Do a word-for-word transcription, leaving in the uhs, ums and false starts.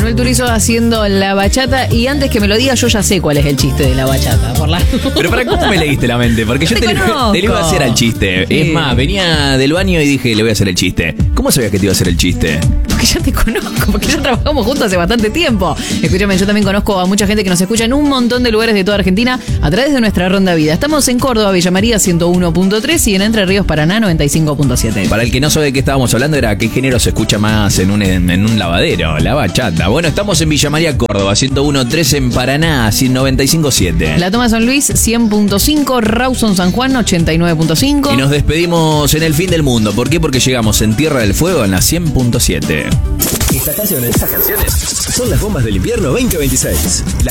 Manuel Turizo haciendo la bachata. Y antes que me lo diga, yo ya sé cuál es el chiste de la bachata. Por la... Pero para cómo me leíste la mente, porque yo te, te, le, te le iba a hacer al chiste. Sí. Es más, venía del baño y dije, le voy a hacer el chiste. ¿Cómo sabías que te iba a hacer el chiste? Porque ya te conozco, porque ya trabajamos juntos hace bastante tiempo. Escúchame, yo también conozco a mucha gente que nos escucha en un montón de lugares de toda Argentina a través de nuestra Ronda Vida. Estamos en Córdoba, Villa María ciento uno punto tres y en Entre Ríos, Paraná noventa y cinco punto siete. Para el que no sabe de qué estábamos hablando, era qué género se escucha más en un, en, en un lavadero, la bachata. Bueno, estamos en Villa María, Córdoba, ciento uno punto tres, en Paraná, noventa y cinco punto siete. La Toma San Luis, cien punto cinco, Rawson San Juan, ochenta y nueve punto cinco. Y nos despedimos en el fin del mundo. ¿Por qué? Porque llegamos en Tierra del Fuego en la cien punto siete. Estas canciones, estas canciones son las bombas del invierno veinte veintiséis. La